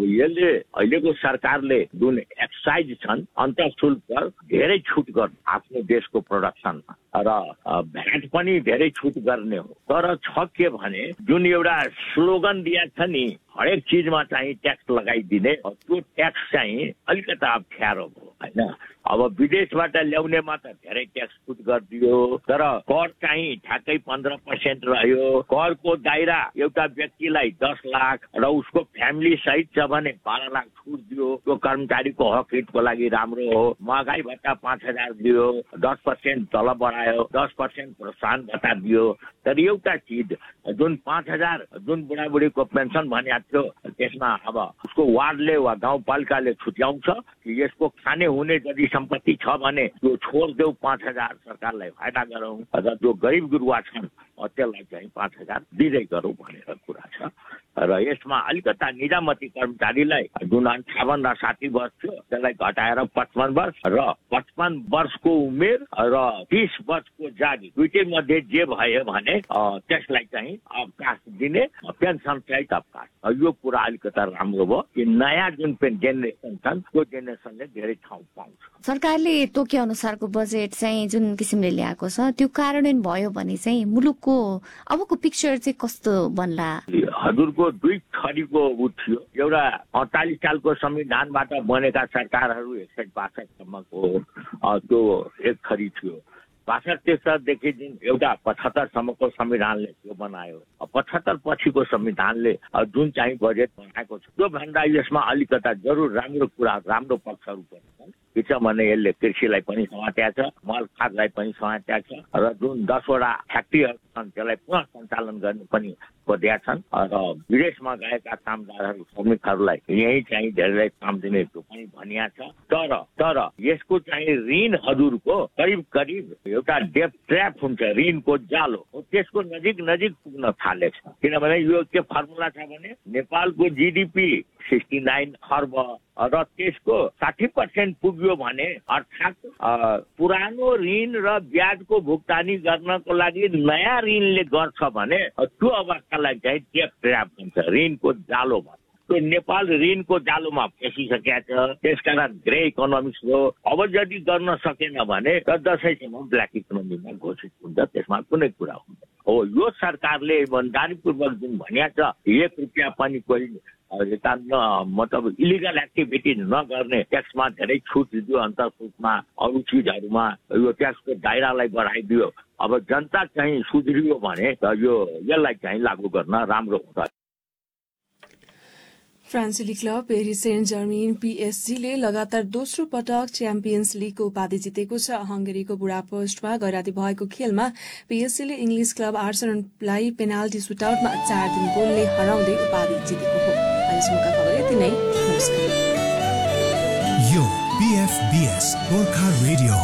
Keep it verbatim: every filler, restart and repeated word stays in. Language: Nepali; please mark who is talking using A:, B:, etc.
A: अब यसले अहिलेको सरकारले जुन एक्साइज छन् अन्तःशुल्क धेरै छुट गर्नु आफ्नो देशको प्रोडक्सनमा र भ्याट पनि धेरै छुट गर्ने हो। तर छ के भने जुन एउटा स्लोगन दिएको छ नि हरेक चिजमा चाहिँ ट्याक्स लगाइदिने, त्यो ट्याक्स चाहिँ अलिकति अप्ठ्यारो हो होइन। अब विदेशबाट ल्याउनेमा त धेरै ट्याक्स छुट गरिदियो, तर कर चाहिँ ठ्याक्कै पन्ध्र पर्सेन्ट रह्यो। करको दायरा एउटा व्यक्तिलाई दस लाख र उसको फ्यामिली सहित छ भने बाह्र लाख छुट दियो। त्यो कर्मचारीको हक हितको लागि राम्रो हो। महँगाई भत्ता पाँच हजार दियो, दस पर्सेन्ट तलब बढायो, दस पर्सेन्ट प्रोत्साहन भत्ता दियो। तर एउटा चिज जुन पाँच हजार जुन बुढाबुढीको पेन्सन भनेको थियो त्यसमा अब उसको वार्डले वा गाउँपालिकाले छुट्याउँछ कि यसको खाने हुने यदि सम्पत्ति छ भने त्यो छोडिदेऊ, पाँच हजार सरकारलाई फाइदा गरौँ र जो गरिब गुरुवा छन् त्यसलाई चाहिँ पाँच हजार दिँदै गरौँ भनेर कुरा छ। र यसमा अलिकता निजामती कर्मचारीलाई जुन अन्ठाउन्न र साठी वर्ष थियो त्यसलाई घटाएर पचपन्न वर्ष र पचपन्न वर्षको उमेर र तीस वर्षको जागिर दुइटै मध्ये जे भयो भने त्यसलाई चाहिँ अवकाश दिने, पेन्सन सहित अवकाश। यो कुरा अलिकता राम्रो भयो कि नयाँ जुन जेनेरेसन छन् त्यो जेनेरेसनले धेरै ठाउँ पाउँछ।
B: सरकारले तोके अनुसारको बजेट चाहिँ जुन किसिमले ल्याएको छ त्यो कार्यान्वयन भयो भने चाहिँ मुलुकको अबको पिक्चर चाहिँ कस्तो बन्ला?
A: हजुरको दुई थरीको उ थियो। एउटा अडचालिस सालको संविधानबाट बनेका सरकारहरू एकसठ बासठसम्मको त्यो एक थरी थियो। बासठ त्रिसठदेखि जुन एउटा पचहत्तरसम्मको संविधानले त्यो बनायो। पचहत्तर पछिको संविधानले जुन चाहिँ बजेट बनाएको छ त्यो भन्दा यसमा अलिकता जरुर राम्रो कुरा राम्रो पक्षहरू पनि छन्। के छ भने यसले कृषिलाई पनि समातेको छ, मल खादलाई पनि समातेको छ र जुन दसवटा फ्याक्ट्रीहरू छन् त्यसलाई पुनः सञ्चालन गर्ने पनि खोजेका छन् र विदेशमा गएका कामदारहरू श्रमिकहरूलाई यही चाहिँ धेरै काम दिने त्यो पनि भनिया छ। तर तर यसको चाहिँ ऋण हजुरको करिब करिब एउटा डेप ट्र्याप हुन्छ, ऋणको जालो त्यसको नजिक नजिक पुग्न थालेछ। किनभने यो के फर्मुला छ भने नेपालको जिडिपी सिक्सटी नाइन खर्ब र त्यसको साठी पर्सेन्ट पुग्यो भने अर्थात् पुरानो ऋण र ब्याजको भुक्तानी गर्नको लागि नयाँ ऋणले गर्छ भने त्यो अवस्थालाई चाहिँ डेप ट्र्याप हुन्छ, ऋणको जालो भन्छ। त्यो नेपाल ऋणको जालोमा फसिसकेको छ। त्यसकारण ग्रे इकोनोमिक्स हो। अब यदि गर्न सकेन भने दसैँसम्म ब्ल्याक इकोनोमीमा घोषित हुन्छ, त्यसमा कुनै कुरा हुँदैन। हो यो सरकारले इमानदारीपूर्वक जुन भनिएको छ एक रुपियाँ पनि कोही मतलब इलिगल एक्टिभिटी नगर्ने, ट्याक्समा धेरै छुट दियो, अन्तर्शुल्कमा अरू चिजहरूमा यो ट्याक्सको दायरालाई बढाइदियो। अब जनता चाहिँ सुध्रियो भने यो यसलाई चाहिँ लागू गर्न राम्रो हुन्छ।
C: फ्रान्सेली क्लब पेरिस सेन्ट जर्मेन पीएसजीले लगातार दोस्रो पटक च्याम्पियन्स लीगको उपाधि जितेको छ। हंगेरीको बुडापेस्टमा गैराती भएको खेलमा पीएसजीले इंग्लिश क्लब आर्सेनललाई पेनाल्टी सुटआउटमा चार तीन गोलले हराउँदै उपाधि जितेको हो। अहिलेसम्मका खबर यति नै। नमस्कार। यो बीएफबीएस गोर्खा रेडियो